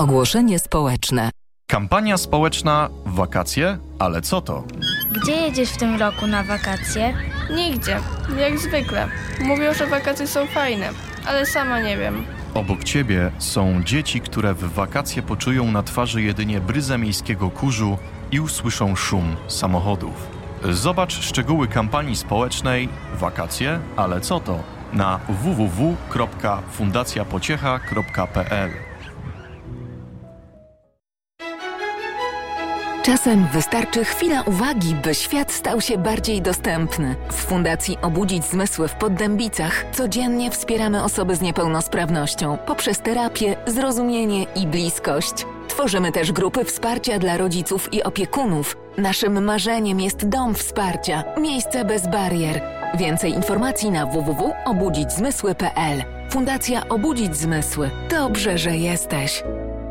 Ogłoszenie społeczne. Kampania społeczna w wakacje? Ale co to? Gdzie jedziesz w tym roku na wakacje? Nigdzie, jak zwykle. Mówią, że wakacje są fajne, ale sama nie wiem. Obok ciebie są dzieci, które w wakacje poczują na twarzy jedynie bryzę miejskiego kurzu i usłyszą szum samochodów. Zobacz szczegóły kampanii społecznej Wakacje? Ale co to? Na www.fundacjapociecha.pl. Czasem wystarczy chwila uwagi, by świat stał się bardziej dostępny. W Fundacji Obudzić Zmysły w Poddębicach codziennie wspieramy osoby z niepełnosprawnością poprzez terapię, zrozumienie i bliskość. Tworzymy też grupy wsparcia dla rodziców i opiekunów. Naszym marzeniem jest dom wsparcia, miejsce bez barier. Więcej informacji na www.obudzićzmysły.pl. Fundacja Obudzić Zmysły. Dobrze, że jesteś.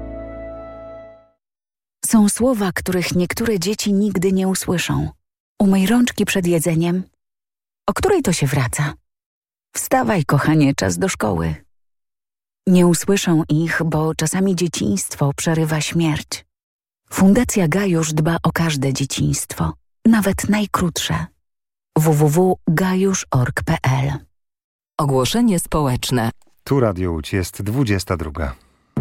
Są słowa, których niektóre dzieci nigdy nie usłyszą. Umyj rączki przed jedzeniem. O której to się wraca? Wstawaj, kochanie, czas do szkoły. Nie usłyszą ich, bo czasami dzieciństwo przerywa śmierć. Fundacja Gajusz dba o każde dzieciństwo, nawet najkrótsze. www.gajusz.org.pl. Ogłoszenie społeczne. Tu Radio Łódź, jest 22.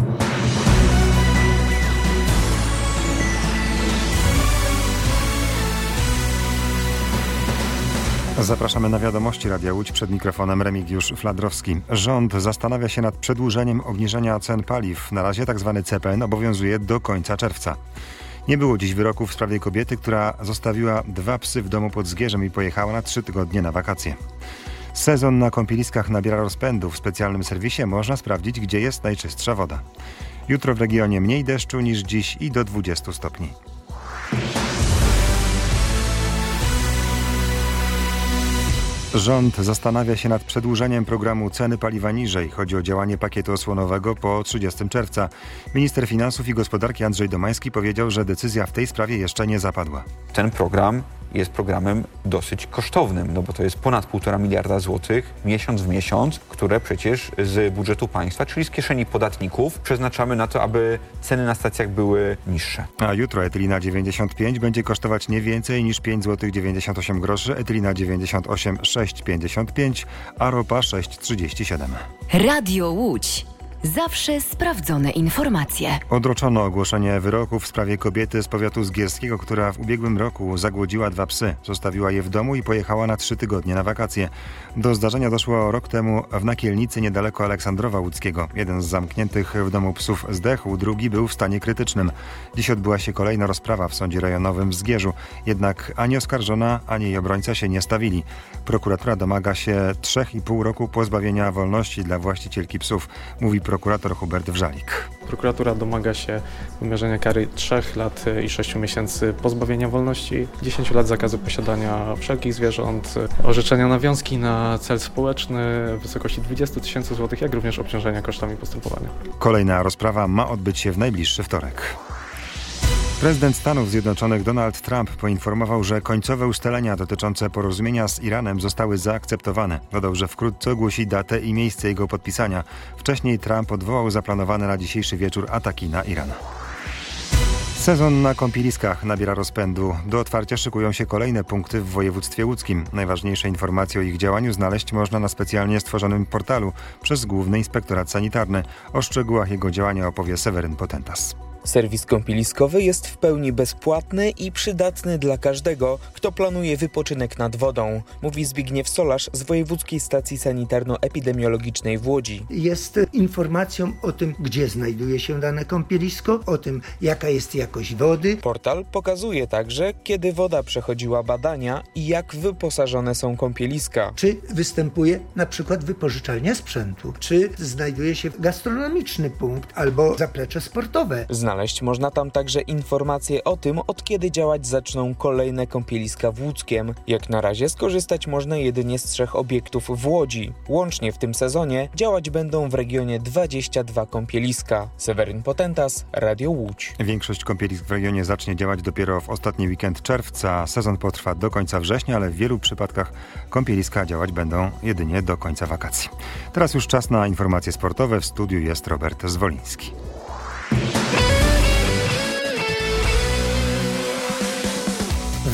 Zapraszamy na wiadomości Radia Łódź, przed mikrofonem Remigiusz Fladrowski. Rząd zastanawia się nad przedłużeniem obniżenia cen paliw. Na razie tzw. CPN obowiązuje do końca czerwca. Nie było dziś wyroku w sprawie kobiety, która zostawiła 2 psy w domu pod Zgierzem i pojechała na 3 tygodnie na wakacje. Sezon na kąpieliskach nabiera rozpędu. W specjalnym serwisie można sprawdzić, gdzie jest najczystsza woda. Jutro w regionie mniej deszczu niż dziś i do 20 stopni. Rząd zastanawia się nad przedłużeniem programu Ceny paliwa niżej. Chodzi o działanie pakietu osłonowego po 30 czerwca. Minister Finansów i Gospodarki Andrzej Domański powiedział, że decyzja w tej sprawie jeszcze nie zapadła. Ten program jest programem dosyć kosztownym, no bo to jest ponad 1,5 miliarda złotych miesiąc w miesiąc, które przecież z budżetu państwa, czyli z kieszeni podatników, przeznaczamy na to, aby ceny na stacjach były niższe. A jutro etylina 95 będzie kosztować nie więcej niż 5 zł 98 groszy, etylina 98 6,55, a ropa 6,37. Radio Łódź. Zawsze sprawdzone informacje. Odroczono ogłoszenie wyroku w sprawie kobiety z powiatu zgierskiego, która w ubiegłym roku zagłodziła 2 psy. Zostawiła je w domu i pojechała na 3 tygodnie na wakacje. Do zdarzenia doszło rok temu w Nakielnicy niedaleko Aleksandrowa Łódzkiego. Jeden z zamkniętych w domu psów zdechł, drugi był w stanie krytycznym. Dziś odbyła się kolejna rozprawa w Sądzie Rejonowym w Zgierzu. Jednak ani oskarżona, ani jej obrońca się nie stawili. Prokuratura domaga się 3,5 roku pozbawienia wolności dla właścicielki psów, mówi prokurator Hubert Wrzalik. Prokuratura domaga się wymierzenia kary 3 lat i 6 miesięcy pozbawienia wolności, 10 lat zakazu posiadania wszelkich zwierząt, orzeczenia nawiązki na cel społeczny w wysokości 20 000 złotych, jak również obciążenia kosztami postępowania. Kolejna rozprawa ma odbyć się w najbliższy wtorek. Prezydent Stanów Zjednoczonych Donald Trump poinformował, że końcowe ustalenia dotyczące porozumienia z Iranem zostały zaakceptowane. Dodał, że wkrótce ogłosi datę i miejsce jego podpisania. Wcześniej Trump odwołał zaplanowane na dzisiejszy wieczór ataki na Iran. Sezon na kąpieliskach nabiera rozpędu. Do otwarcia szykują się kolejne punkty w województwie łódzkim. Najważniejsze informacje o ich działaniu znaleźć można na specjalnie stworzonym portalu przez Główny Inspektorat Sanitarny. O szczegółach jego działania opowie Seweryn Potentas. Serwis kąpieliskowy jest w pełni bezpłatny i przydatny dla każdego, kto planuje wypoczynek nad wodą, mówi Zbigniew Solarz z Wojewódzkiej Stacji Sanitarno-Epidemiologicznej w Łodzi. Jest informacją o tym, gdzie znajduje się dane kąpielisko, o tym, jaka jest jakość wody. Portal pokazuje także, kiedy woda przechodziła badania i jak wyposażone są kąpieliska. Czy występuje na przykład wypożyczalnia sprzętu, czy znajduje się gastronomiczny punkt albo zaplecze sportowe. Znaleźć można tam także informacje o tym, od kiedy działać zaczną kolejne kąpieliska w Łódzkiem. Jak na razie skorzystać można jedynie z 3 obiektów w Łodzi. Łącznie w tym sezonie działać będą w regionie 22 kąpieliska. Seweryn Potentas, Radio Łódź. Większość kąpielisk w regionie zacznie działać dopiero w ostatni weekend czerwca. Sezon potrwa do końca września, ale w wielu przypadkach kąpieliska działać będą jedynie do końca wakacji. Teraz już czas na informacje sportowe. W studiu jest Robert Zwoliński.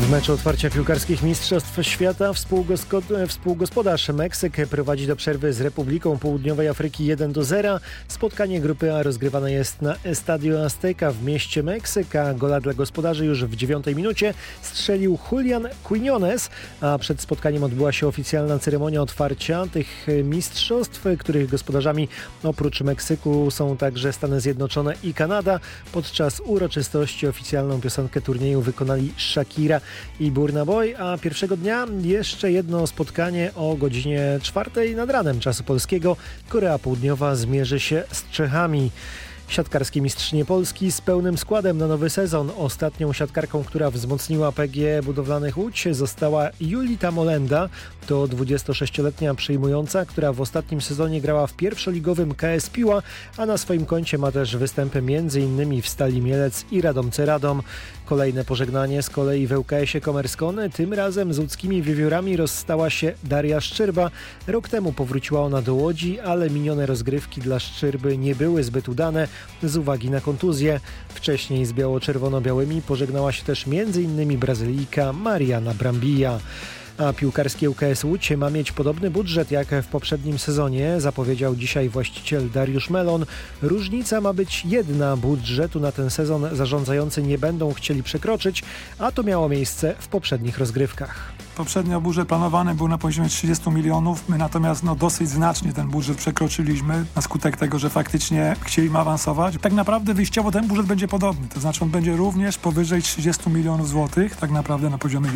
W meczu otwarcia piłkarskich Mistrzostw Świata współgospodarz Meksyk prowadzi do przerwy z Republiką Południowej Afryki 1-0. Spotkanie grupy A rozgrywane jest na Estadio Azteca w mieście Meksyka. Gola dla gospodarzy już w 9 minucie strzelił Julian Quiñones, a przed spotkaniem odbyła się oficjalna ceremonia otwarcia tych mistrzostw, których gospodarzami oprócz Meksyku są także Stany Zjednoczone i Kanada. Podczas uroczystości oficjalną piosenkę turnieju wykonali Shakira i Burna Boy, a pierwszego dnia jeszcze jedno spotkanie o godzinie 4 nad ranem czasu polskiego. Korea Południowa zmierzy się z Czechami. Siatkarskie mistrzynie Polski z pełnym składem na nowy sezon. Ostatnią siatkarką, która wzmocniła PGE Budowlanych Łódź, została Julita Molenda. To 26-letnia przyjmująca, która w ostatnim sezonie grała w pierwszoligowym KS Piła, a na swoim koncie ma też występy m.in. w Stali Mielec i Radomce Radom. Kolejne pożegnanie z kolei w ŁKS-ie Kommerskollen. Tym razem z łódzkimi wiewiórami rozstała się Daria Szczyrba. Rok temu powróciła ona do Łodzi, ale minione rozgrywki dla Szczyrby nie były zbyt udane z uwagi na kontuzję. Wcześniej z biało-czerwono-białymi pożegnała się też m.in. Brazylijka Mariana Brambilla. A piłkarskie ŁKS Łódź ma mieć podobny budżet jak w poprzednim sezonie, zapowiedział dzisiaj właściciel Dariusz Melon. Różnica ma być jedna, budżetu na ten sezon zarządzający nie będą chcieli przekroczyć, a to miało miejsce w poprzednich rozgrywkach. Poprzednio budżet planowany był na poziomie 30 milionów, my natomiast dosyć znacznie ten budżet przekroczyliśmy na skutek tego, że faktycznie chcieliśmy awansować. Tak naprawdę wyjściowo ten budżet będzie podobny, to znaczy on będzie również powyżej 30 milionów złotych, tak naprawdę na poziomie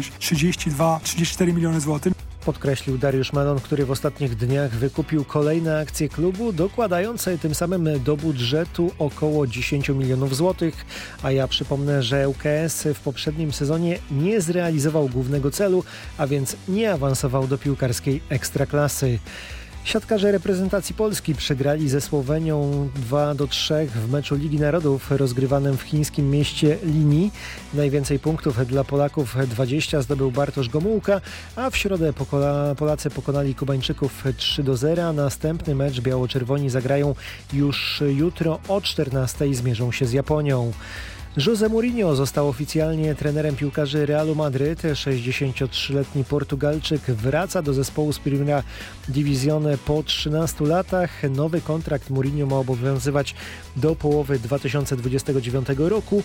32-34 miliony złotych. Podkreślił Dariusz Melon, który w ostatnich dniach wykupił kolejne akcje klubu, dokładające tym samym do budżetu około 10 milionów złotych. A ja przypomnę, że ŁKS w poprzednim sezonie nie zrealizował głównego celu, a więc nie awansował do piłkarskiej ekstraklasy. Siatkarze reprezentacji Polski przegrali ze Słowenią 2-3 w meczu Ligi Narodów rozgrywanym w chińskim mieście Linyi. Najwięcej punktów dla Polaków 20 zdobył Bartosz Gomułka, a w środę Polacy pokonali Kubańczyków 3-0. Następny mecz biało-czerwoni zagrają już jutro o 14 i zmierzą się z Japonią. José Mourinho został oficjalnie trenerem piłkarzy Realu Madryt. 63-letni Portugalczyk wraca do zespołu z Primera División po 13 latach. Nowy kontrakt Mourinho ma obowiązywać do połowy 2029 roku,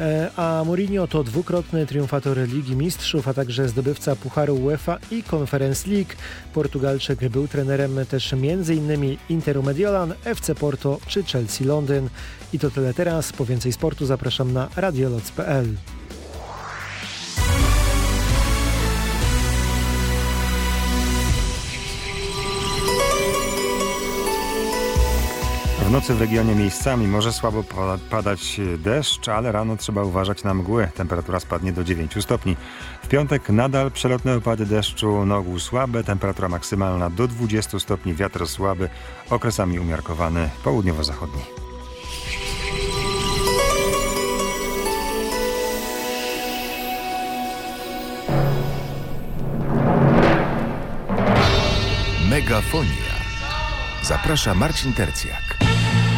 a Mourinho to dwukrotny triumfator Ligi Mistrzów, a także zdobywca Pucharu UEFA i Conference League. Portugalczyk był trenerem też m.in. Interu Mediolan, FC Porto czy Chelsea Londyn. I to tyle teraz. Po więcej sportu zapraszam na radioloc.pl. W nocy w regionie miejscami może słabo padać deszcz, ale rano trzeba uważać na mgły. Temperatura spadnie do 9 stopni. W piątek nadal przelotne opady deszczu, na ogół słabe, temperatura maksymalna do 20 stopni, wiatr słaby, okresami umiarkowany, południowo-zachodni. Megafonia. Zaprasza Marcin Tercjak.